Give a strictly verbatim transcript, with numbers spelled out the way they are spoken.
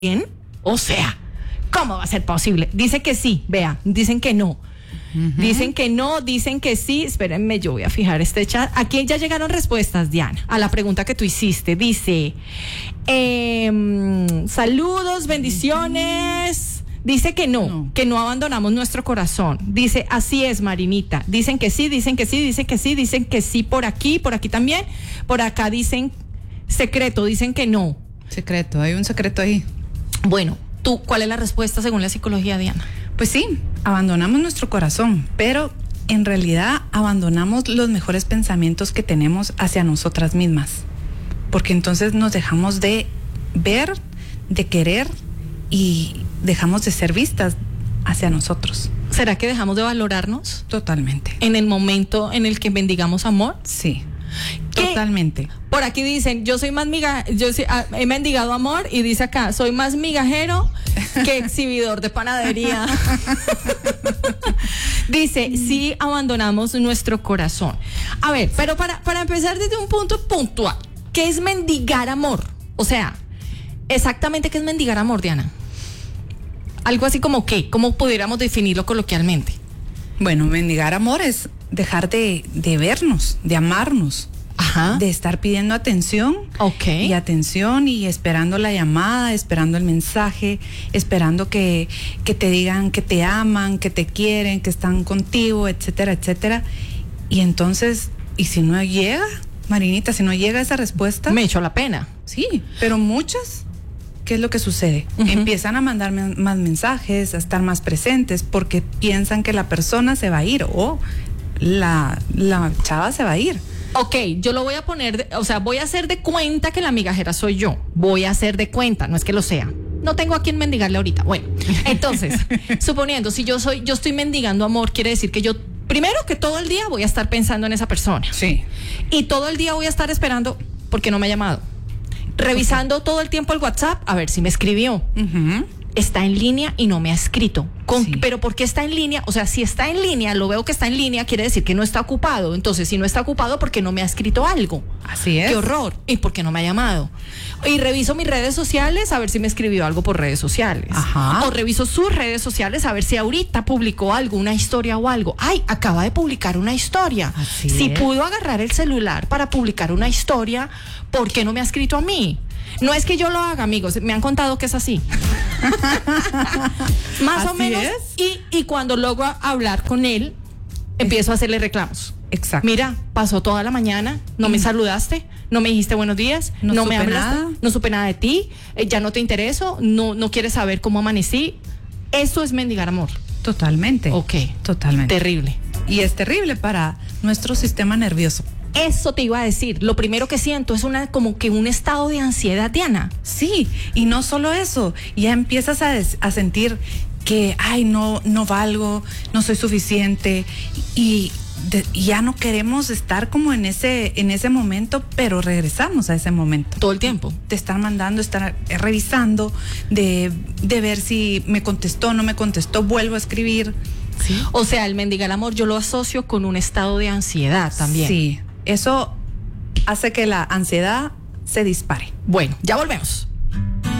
bien? O sea, ¿cómo va a ser posible? Dice que sí, vea, dicen que no. Uh-huh. Dicen que no, dicen que sí. Espérenme, yo voy a fijar este chat. Aquí ya llegaron respuestas, Diana, a la pregunta que tú hiciste. Dice, eh, saludos, bendiciones. Dice que no, no, que no abandonamos nuestro corazón. Dice, así es, Marinita. Dicen que sí, dicen que sí, dicen que sí, dicen que sí por aquí, por aquí también. Por acá dicen secreto, dicen que no. Secreto, hay un secreto ahí. Bueno, ¿tú cuál es la respuesta según la psicología, Diana? Pues sí, abandonamos nuestro corazón, pero en realidad abandonamos los mejores pensamientos que tenemos hacia nosotras mismas. Porque entonces nos dejamos de ver, de querer y dejamos de ser vistas hacia nosotros. ¿Será que dejamos de valorarnos? Totalmente. ¿En el momento en el que mendigamos amor? Sí. ¿Qué? Totalmente. Por aquí dicen, yo soy más miga, yo soy, ah, he mendigado amor, y dice acá, soy más migajero que exhibidor de panadería. Dice, sí abandonamos nuestro corazón. A ver, pero para, para empezar desde un punto puntual, ¿qué es mendigar amor? O sea, exactamente, ¿qué es mendigar amor, Diana? Algo así como qué, ¿cómo pudiéramos definirlo coloquialmente? Bueno, mendigar amor es dejar de, de vernos, de amarnos. Ajá. De estar pidiendo atención. Okay. Y atención y esperando la llamada, esperando el mensaje, esperando que, que te digan que te aman, que te quieren, que están contigo, etcétera, etcétera. Y entonces, ¿y si no llega, Marinita, si no llega esa respuesta? Me echo la pena. Sí, pero muchas, ¿qué es lo que sucede? Uh-huh. Empiezan a mandar más mensajes, a estar más presentes, porque piensan que la persona se va a ir o la, la chava se va a ir. Ok, yo lo voy a poner, de, o sea, voy a hacer de cuenta que la migajera soy yo. Voy a hacer de cuenta, no es que lo sea. No tengo a quién mendigarle ahorita. Bueno, entonces, suponiendo, si yo soy, yo estoy mendigando amor, quiere decir que yo, primero que todo el día voy a estar pensando en esa persona. Sí. Y todo el día voy a estar esperando porque no me ha llamado. Revisando okay. todo el tiempo el WhatsApp, a ver si me escribió. Uh-huh. Está en línea y no me ha escrito. Con, sí. Pero ¿por qué está en línea? O sea, si está en línea, lo veo que está en línea, quiere decir que no está ocupado. Entonces, si no está ocupado, ¿por qué no me ha escrito algo? Así es. Qué horror. ¿Y por qué no me ha llamado? Y reviso mis redes sociales a ver si me escribió algo por redes sociales. Ajá. O reviso sus redes sociales a ver si ahorita publicó algo, una historia o algo. Ay, acaba de publicar una historia. Así si es. pudo agarrar el celular para publicar una historia, ¿por qué no me ha escrito a mí? No es que yo lo haga, amigos, me han contado que es así. Más así o menos. Es. Y, y cuando logro hablar con él, empiezo a hacerle reclamos. Exacto. Mira, pasó toda la mañana, no mm. me saludaste, no me dijiste buenos días, no, no supe me hablaste, nada. no supe nada de ti, eh, ya no te intereso, no, no quieres saber cómo amanecí. Eso es mendigar amor. Totalmente. Ok. Totalmente. Terrible. Y es terrible para nuestro sistema nervioso. Eso te iba a decir, lo primero que siento es una como que un estado de ansiedad, Diana. Sí, y no solo eso, ya empiezas a, des, a sentir que, ay, no, no valgo, no soy suficiente, y, de, y ya no queremos estar como en ese, en ese momento, pero regresamos a ese momento. Todo el tiempo. Te están mandando, estar revisando, de, de ver si me contestó, no me contestó, vuelvo a escribir. ¿Sí? O sea, el mendigar amor yo lo asocio con un estado de ansiedad también. Sí. Eso hace que la ansiedad se dispare. Bueno, ya volvemos.